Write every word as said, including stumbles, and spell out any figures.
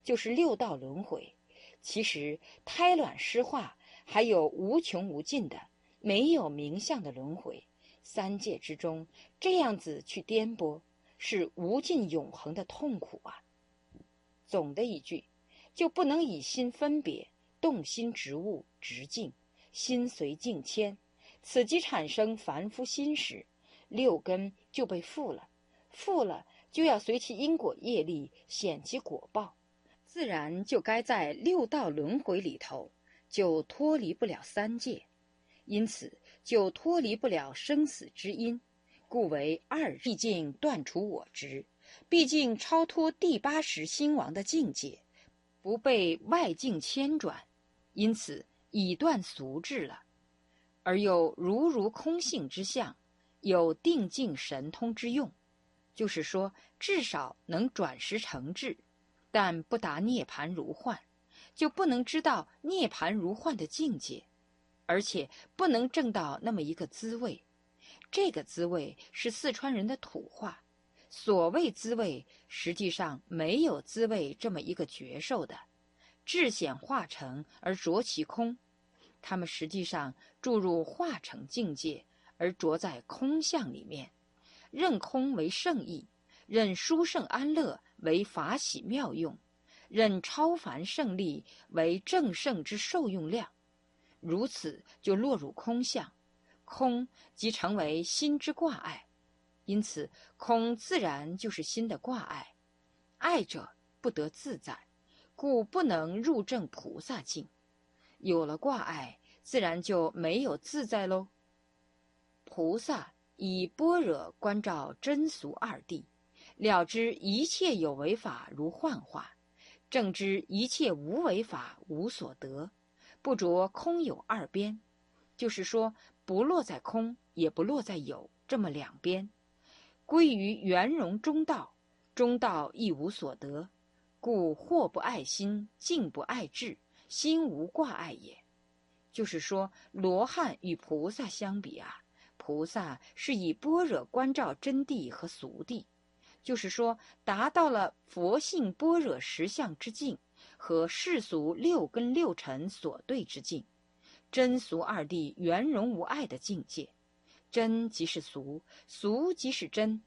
就是六道轮回。其实胎卵湿化还有无穷无尽的没有名相的轮回，三界之中这样子去颠簸，是无尽永恒的痛苦啊。总的一句，就不能以心分别，动心植物直境，心随境迁，此即产生凡夫心时，六根就被缚了，缚了就要随其因果业力显其果报，自然就该在六道轮回里头，就脱离不了三界，因此就脱离不了生死之因，故为二。毕竟断除我执，毕竟超脱第八识心王的境界，不被外境牵转，因此已断俗智了，而又如如空性之相，有定境神通之用，就是说至少能转识成智，但不达涅槃如幻，就不能知道涅槃如幻的境界，而且不能证到那么一个滋味。这个滋味是四川人的土话，所谓滋味，实际上没有滋味这么一个觉受的，智显化成而着其空，他们实际上注入化成境界，而着在空相里面，认空为圣意，认殊胜安乐为法喜妙用，认超凡胜利为正胜之受用量，如此就落入空相，空即成为心之挂碍，因此空自然就是心的挂碍，爱者不得自在，故不能入正菩萨境。有了挂碍，自然就没有自在喽。菩萨以般若观照真俗二谛，了知一切有为法如幻化，正知一切无为法无所得，不着空有二边，就是说不落在空也不落在有这么两边，归于圆融中道，中道亦无所得，故惑不爱心，境不爱智，心无挂碍也。就是说罗汉与菩萨相比啊，菩萨是以般若观照真谛和俗谛，就是说达到了佛性般若实相之境和世俗六根六尘所对之境，真俗二谛圆融无碍的境界。真即是俗，俗即是真，